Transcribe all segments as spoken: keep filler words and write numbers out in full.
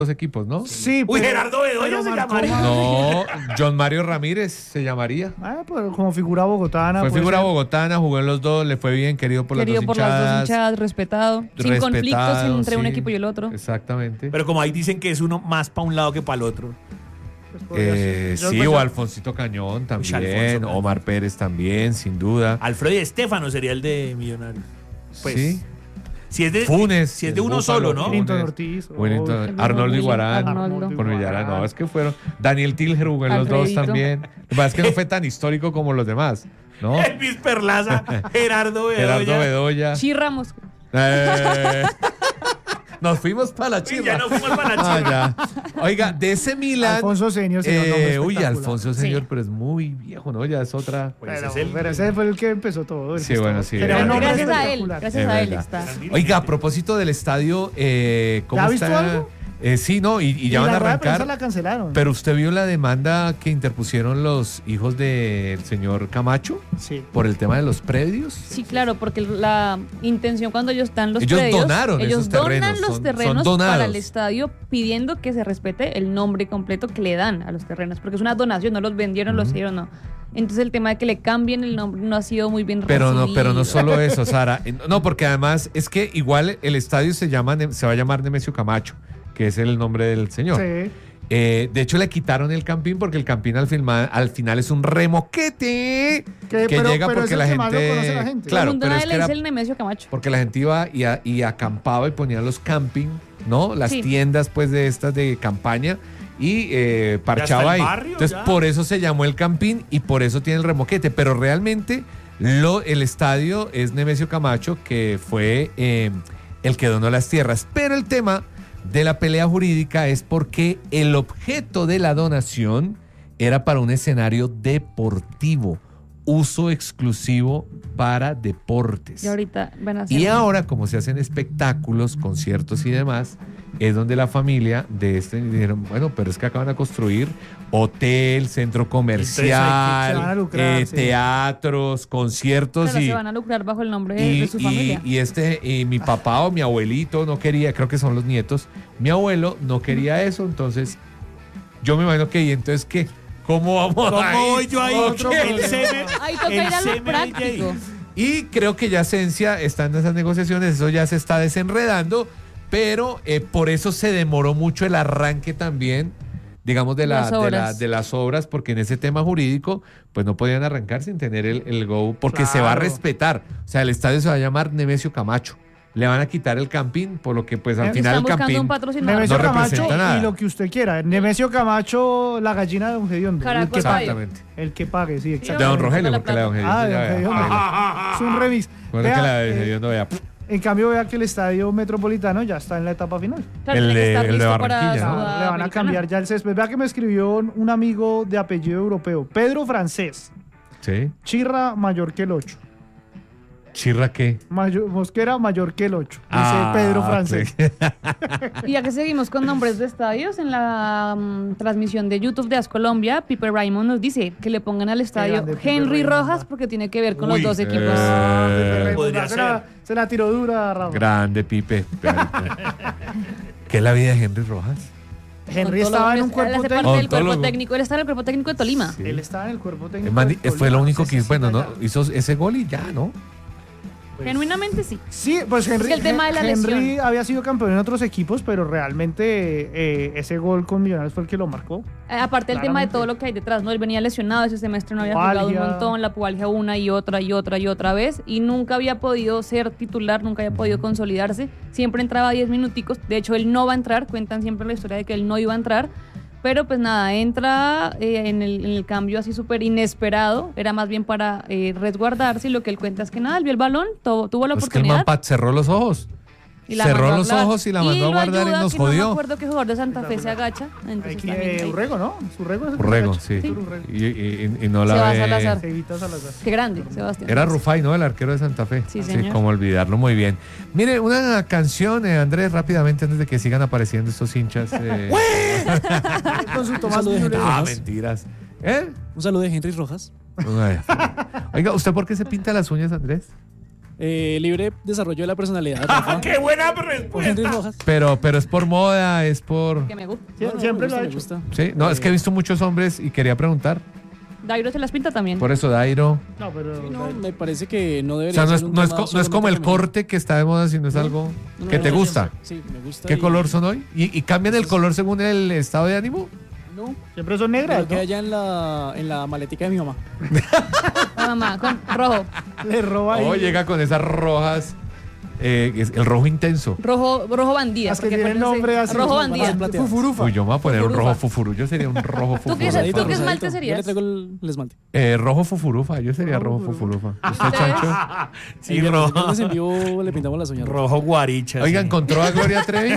dos equipos, ¿no? Sí, Uy, pero- Gerardo Bedoya pero se marcó llamaría. más. No, John Mario Ramírez se llamaría. Ah, pues como figura bogotana. Fue puede figura ser. bogotana, jugó en los dos, le fue bien, querido por Querido las dos por hinchadas. las dos hinchadas, respetado. Sin respetado, conflictos entre un sí, equipo y el otro. Exactamente. Pero como ahí dicen que es uno más para un lado que para el otro. Pues podría Eh, ser. Yo, sí, pues, o yo- Alfonsito Cañón también, Alfonso Cañón. Omar Pérez también, sin duda. Alfredo y Estefano sería el de Millonarios. Pues, sí. Si es de, Funes. si es de el uno Búfalo, solo, ¿no? Funes, Wellington Ortiz, Wellington- oh, Arnoldo Iguarán. Arnoldo. Con Villara, no, es que fueron. Daniel Tilger jugó en los dos Alfredito. también. Lo que pasa es que no fue tan histórico como los demás, ¿no? Elvis Perlaza, Gerardo Bedoya. Gerardo Bedoya. Sí, Ramos. Eh, Nos fuimos para la Sí, chirra. ya nos fuimos para la Ah, chirra. ya. Oiga, de ese Milan. Alfonso Senior sería un nombre eh, uy, espectacular. Alfonso Senior, pero es muy viejo, ¿no? Ya es otra. Pues Pero, ese es el- pero ese fue el que empezó todo. el Sí, que bueno, estaba- sí, Sería era- un nombre Gracias a él. espectacular. Gracias Es a él verdad. está. Oiga, a propósito del estadio, eh, ¿cómo ¿Ya ha visto está? algo? Eh, sí, no, y, y ya Y van a la rueda de prensa arrancar. la cancelaron. Pero usted vio la demanda que interpusieron los hijos del señor Camacho Sí. por el tema de los predios. Sí, claro, porque la intención cuando ellos están los Ellos predios, donaron ellos esos donan terrenos, los son- son terrenos donados. para el estadio pidiendo que se respete el nombre completo que le dan a los terrenos, porque es una donación, no los vendieron, los dieron, no. Entonces el tema de que le cambien el nombre no ha sido muy bien Pero no, recibido. pero no solo eso, Sara. Eh, No, porque además es que igual el estadio se llama, Ne- se va a llamar Nemesio Camacho, que es el nombre del señor. Sí. Eh, de hecho, le quitaron el campín porque el campín al, filma- al final es un remoquete Que- que pero- llega pero porque es el la que gente, más lo conoce la gente. claro, Todo el mundo pero es le que era dice el Nemesio Camacho. porque la gente iba y, a- y acampaba y ponía los camping, ¿no? Las Sí. tiendas pues de estas de campaña y eh, parchaba el ahí. barrio, Entonces ya. por eso se llamó el campín y por eso tiene el remoquete, pero realmente lo, el estadio es Nemesio Camacho, que fue eh, el que donó las tierras, pero el tema de la pelea jurídica es porque el objeto de la donación era para un escenario deportivo, uso exclusivo para deportes. Y ahorita van a hacer... Y ahora, como se hacen espectáculos, conciertos y demás, es donde la familia de este dijeron, bueno, pero es que acaban de construir hotel, centro Entonces hay que- se van a comercial, lucrar, eh, sí. teatros, conciertos Claro, y, se van a lucrar bajo el nombre de, y, de su y- familia. y este, y mi papá o mi abuelito no quería, creo que son los nietos, mi abuelo no quería eso, entonces yo me imagino que, ¿y entonces qué? ¿Cómo vamos ¿Cómo a voy yo ahí? Otro El problema. semen- Ahí toca el ir a lo semen práctico. J. Y creo que ya Cencia está en esas negociaciones, eso ya se está desenredando, pero eh, por eso se demoró mucho el arranque también, digamos, de, la, Las de, la- obras. de las obras, porque en ese tema jurídico, pues no podían arrancar sin tener el, el go, porque se va a Claro. respetar. O sea, el estadio se va a llamar Nemesio Camacho. Le van a quitar el campín, por lo que pues al Eh, final el Están buscando campín... un patrocinador. Nemesio No Camacho representa nada. y lo que usted quiera. Nemesio Camacho, la gallina de Don Gediondo. El Caracol que pague. Exactamente. El que pague, sí, De exactamente. Don Rogelio, la porque la de Don Gediondo Ah, de ya Don vea. Gediondo. Vea. Es un remix. Bueno, Vea, que la de eh, Gediondo vea. en cambio, vea que el estadio metropolitano ya está en la etapa final. Claro, el tiene que de- estar el de listo para Barranquilla, ¿no? Le van a Sudamericana. cambiar ya el césped. Vea que me escribió un amigo de apellido europeo, Pedro Francés. Sí. Chirra mayor que el ocho. ¿Chirra qué? Mayor, Mosquera mayor que el ocho. Dice Ah, Pedro Francés. sí. Y ya que seguimos con nombres de estadios, en la mm, transmisión de YouTube de As Colombia, Piper Raymond nos dice que le pongan al estadio grande Piper Henry Raymond, Rojas va. porque tiene que ver con Uy, los dos equipos. eh, Ah, Piper Raymond, podría se, la, ser. se la tiró dura, Rafa. Grande, Pipe. ¿Qué es la vida de Henry Rojas? Henry Con todo estaba lo- en un él cuerpo hace parte técnico. del cuerpo Ontólogo. técnico. Él está en el cuerpo técnico de Tolima. Sí. Él estaba en el cuerpo El técnico. man- del fue Tolima, lo único no sé que si bueno, ¿no? está allá. Hizo ese gol y ya, ¿no? Pues, Genuinamente sí. Sí, pues Henry, Es que el tema de la Henry lesión. había sido campeón en otros equipos, pero realmente eh, ese gol con Millonarios fue el que lo marcó. Eh, Aparte del tema de Claramente. todo lo que hay detrás, ¿no? Él venía lesionado, ese semestre no había jugado un Pubalgia. montón, la pubalgia una y otra y otra y otra vez, y nunca había podido ser titular, nunca había podido consolidarse. Siempre entraba diez minuticos, de hecho él no va a entrar, cuentan siempre la historia de que él no iba a entrar, pero pues nada, entra eh, en, el, en el cambio así súper inesperado, era más bien para eh, resguardarse, y lo que él cuenta es que nada, él vio el balón, to- tuvo la Es que el oportunidad. man pat- cerró los ojos. Y la cerró mandó a los hablar. ojos y la mandó a lo guardar y ayuda nos que No jodió. me acuerdo que jugador de Santa Fe se agacha. Entonces Hay que, también eh, ahí- Urrego, ¿no? Urrego es el que Urrego, se sí. agacha. Urrego. Y, y- y no la Se va ve. Salazar. Cevita Salazar. Qué grande, Sebastián. Era Rufai, ¿no? El arquero de Santa Fe. Sí, señor. como olvidarlo, muy bien. Mire, una canción, eh, Andrés, rápidamente, antes de que sigan apareciendo estos hinchas. eh. Con su Tomás saludo de Müller. gente. Ah, Rojas. mentiras. ¿Eh? Un saludo de Henry Rojas. Ay. Oiga, ¿usted por qué se pinta las uñas, Andrés? Eh, libre desarrollo de la personalidad. Rafa. ¡Qué buena Por respuesta! Henry Rojas. Pero, pero es por moda, es por... Que me gusta. Sie- No, no, siempre me lo ha gusta, hecho. me gusta. Sí, no, es que he visto muchos hombres y quería preguntar. Dairo se las pinta también. Por eso, Dairo. No, pero. Sí, no, me parece que no O debería sea, no es, ser un no es, tema co- no es como el solamente femenino. corte que está de moda, sino es No. algo No, no, que no, te no, gusta. Sí, me gusta. ¿Qué y- color son hoy? ¿Y, y cambian el color según el estado de ánimo? No, Siempre son negras. lo que ¿no? haya en la, en la maletica de mi mamá. La mamá, con rojo. Le roba ahí. Oh, llega con esas rojas. eh, es el rojo intenso. Rojo, rojo bandida. Las que porque tienen acuérdense, nombre así. Rojo son bandida. más plateadas. Fufurufa. Uy, yo me voy a poner un Fufurufa. rojo fufuru. Yo sería un rojo ¿Tú qué, fufurufa. ¿tú qué esmalte rosadito. Yo le serías? traigo el, el esmalte. Eh, rojo fufurufa. Yo sería rojo Rojo fufurufa. ¿Usted, ¿Ustedes? Chancho? Sí, El viernes- el rojo. viernes en vivo le pintamos las uñas. Rojo guaricha. Oiga, sí. ¿encontró a Gloria Trevi?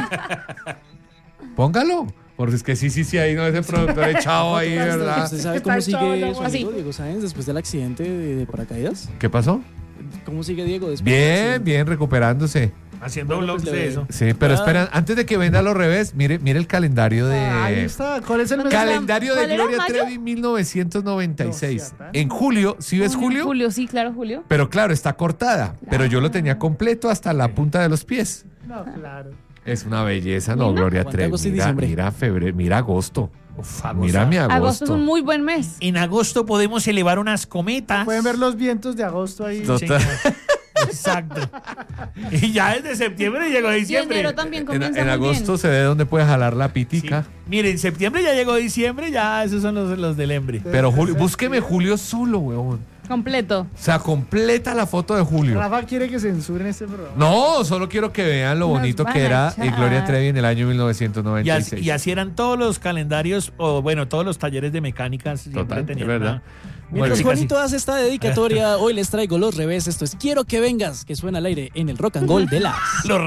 Póngalo. Porque es que sí, sí, sí, ahí no ese productor echado ahí, ¿verdad? ¿Usted sabe Está cómo echado sigue ya, su así. amigo Diego Sáenz después del accidente de, de paracaídas? ¿Qué pasó? ¿Cómo sigue Diego después del Bien, accidente? bien, recuperándose. Haciendo Bueno, vlogs pues le de veo. eso. Sí, pero Ah. espera, antes de que venda lo revés, mire, mire el calendario de... Ahí está. ¿Cuál es el ¿Dónde mensaje? Calendario de ¿Cuál era, Gloria mayo? Trevi mil novecientos noventa y seis. No sea tan- En julio, ¿sí ves julio? Julio, sí, claro, Julio. Pero claro, está cortada. Pero yo lo tenía completo hasta la punta de los pies. No, claro. Es una belleza, ¿no, Mira. Gloria Aguanta Trevi? agosto y Mira, diciembre. mira febrero, mira agosto. Uf, agosto. Mira mi agosto. Agosto es un muy buen mes. En agosto podemos elevar unas cometas. Pueden ver los vientos de agosto ahí. Total. Exacto. Y ya desde septiembre llegó Y diciembre. enero también En, comienza en muy agosto bien. se ve dónde puede jalar la Sí. pitica. Mire, en septiembre ya llegó diciembre, ya esos son los, los del Embre. Pero julio, búsqueme julio solo, weón. Completo. O sea, completa la foto de julio. Rafa quiere que censuren este programa. No, solo quiero que vean lo Nos bonito van que a era eh, echar. Gloria Trevi en el año mil Y novecientos noventa y así, seis. y así eran todos los calendarios, o bueno, todos los talleres de mecánicas. Siempre Total, es tenían verdad. una- Mientras Bueno, Juanito hace esta dedicatoria, hoy les traigo los revés. Esto es Quiero que vengas, que suena al aire en el Rock and Roll de las... Los